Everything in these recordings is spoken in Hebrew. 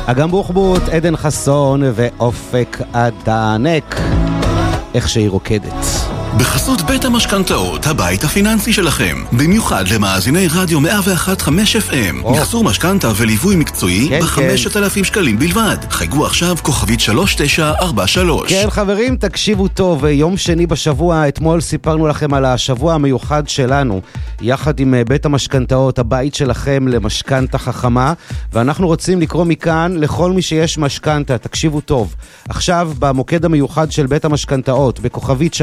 אגם בוחבוט, עדן חסון ואופק עדנק. איך שהיא רוקדת. בחסות בית המשכנתאות, הבית הפיננסי שלכם. במיוחד למאזיני רדיו 101.5 FM. מחסור משכנתה וליווי מקצועי ב-5,000 שקלים בלבד. חייגו עכשיו כוכבית 3943. כן חברים, תקשיבו טוב. יום שני בשבוע, אתמול סיפרנו לכם על השבוע המיוחד שלנו, יחד עם בית המשכנתאות, הבית שלכם למשכנתה חכמה. ואנחנו רוצים לקרוא מכאן לכל מי שיש משכנתה. תקשיבו טוב. עכשיו במוקד המיוחד של בית המשכנתאות, בכוכבית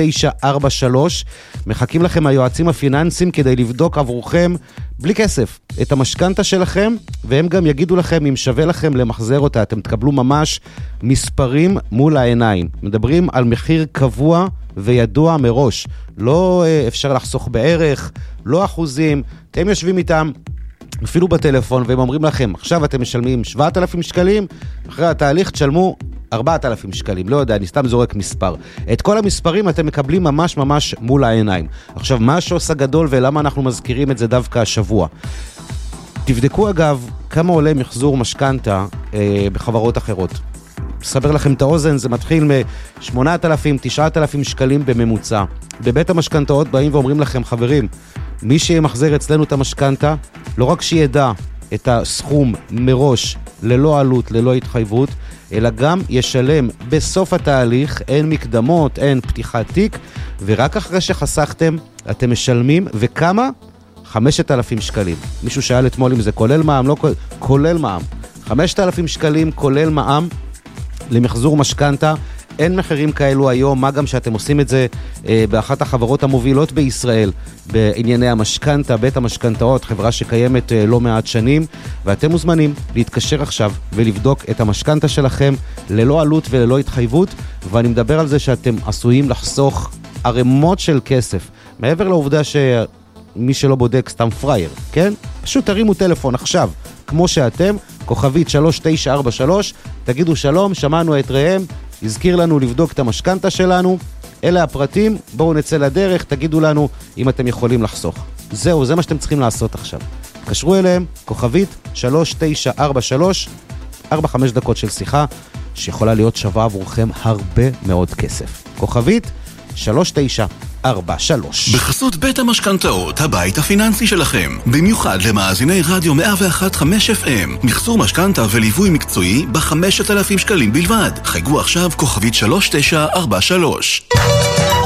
3943, מחכים לכם היועצים הפיננסיים כדי לבדוק עבורכם בלי כסף את המשכנתה שלכם, והם גם יגידו לכם אם שווה לכם למחזר אותה. אתם תקבלו ממש מספרים מול העיניים. מדברים על מחיר קבוע וידוע מראש. לא אפשר לחסוך בערך, לא אחוזים. אתם יושבים איתם אפילו בטלפון והם אומרים לכם, עכשיו אתם משלמים 7,000 שקלים, אחרי התהליך תשלמו 4,000 שקלים, לא יודע, אני סתם זורק מספר. את כל המספרים אתם מקבלים ממש ממש מול העיניים. עכשיו, מה שעושה גדול ולמה אנחנו מזכירים את זה דווקא השבוע? תבדקו אגב כמה עולה מחזור משכנתה בחברות אחרות. סבר לכם את האוזן, זה מתחיל מ-8,000, 9,000 שקלים בממוצע. בבית המשכנתאות באים ואומרים לכם, חברים, מי שימחזר אצלנו את המשכנתה, לא רק שידע את הסכום מראש, ללא עלות, ללא התחייבות, אלא גם ישלם בסוף התהליך, אין מקדמות, אין פתיחת תיק, ורק אחרי שחסכתם, אתם משלמים, וכמה? 5,000 שקלים. מישהו שאל אתמול אם זה כולל מע"מ, לא כולל מע"מ. 5,000 שקלים כולל מע"מ למחזור משכנתה. אין מחירים כאלו היום, מה גם שאתם עושים את זה באחת החברות המובילות בישראל בענייני המשכנתה, בית המשכנתאות, חברה שקיימת לא מעט שנים, ואתם מוזמנים להתקשר עכשיו ולבדוק את המשכנתה שלכם ללא עלות וללא התחייבות, ואני מדבר על זה שאתם עשויים לחסוך ערימות של כסף, מעבר לעובדה שמי שלא בודק סתם פרייר, כן? פשוט תרימו טלפון עכשיו, כמו שאתם, כוכבית 3943, תגידו שלום, שמענו את ראם, הזכיר לנו לבדוק את המשכנתה שלנו, אלה הפרטים, בואו נצא לדרך, תגידו לנו אם אתם יכולים לחסוך. זהו, זה מה שאתם צריכים לעשות עכשיו. קשרו אליהם, כוכבית 3943, 4-5 דקות של שיחה, שיכולה להיות שווה עבורכם הרבה מאוד כסף. כוכבית 3943. בחסות בית המשכנתאות, הבית הפיננסי שלכם. במיוחד למאזיני רדיו 101.5 FM. מחסור משכנתה וליווי מקצועי ב-5,000 שקלים בלבד. חייגו עכשיו כוכבית 3943.